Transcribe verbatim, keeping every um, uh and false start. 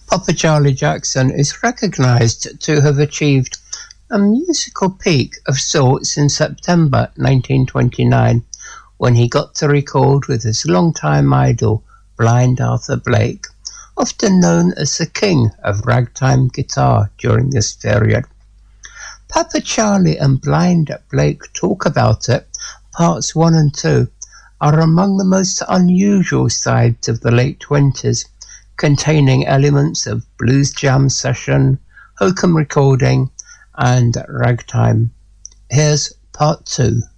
Papa Charlie Jackson is recognised to have achieved a musical peak of sorts in September nineteen twenty-nine, when he got to record with his longtime idol, Blind Arthur Blake, often known as the king of ragtime guitar during this period. Papa Charlie and Blind Blake Talk About It, parts one and two, are among the most unusual sides of the late twenties, containing elements of blues jam session, hokum recording, and ragtime. Here's part two.